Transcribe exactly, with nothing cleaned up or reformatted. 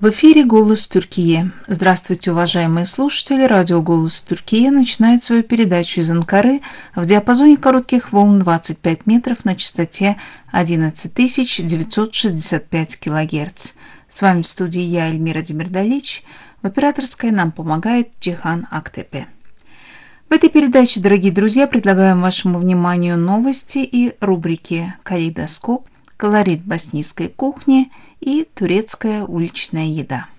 В эфире «Голос Türkiye». Здравствуйте, уважаемые слушатели. Радио «Голос Türkiye» начинает свою передачу из Анкары в диапазоне коротких волн двадцать пять метров на частоте одиннадцать тысяч девятьсот шестьдесят пять килогерц. С вами в студии я, Эльмира Демирдалич. В операторской нам помогает Джихан Актепе. В этой передаче, дорогие друзья, предлагаем вашему вниманию новости и рубрики «Калейдоскоп», «Колорит боснийской кухни» и «Турецкая уличная еда».